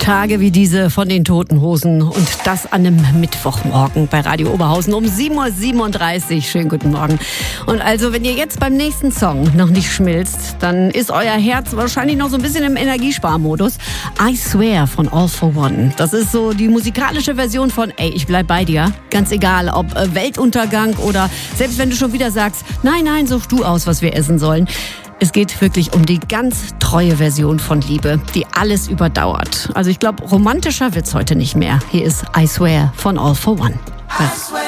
Tage wie diese von den Toten Hosen und das an einem Mittwochmorgen bei Radio Oberhausen um 7:37 Uhr. Schönen guten Morgen. Und also, wenn ihr jetzt beim nächsten Song noch nicht schmilzt, dann ist euer Herz wahrscheinlich noch so ein bisschen im Energiesparmodus. I Swear von All for One. Das ist so die musikalische Version von Ey, ich bleib bei dir. Ganz egal, ob Weltuntergang oder selbst wenn du schon wieder sagst, nein, such du aus, was wir essen sollen. Es geht wirklich um die ganz treue Version von Liebe, die alles überdauert. Also ich glaube, romantischer wird's heute nicht mehr. Hier ist I Swear von All for One. I swear.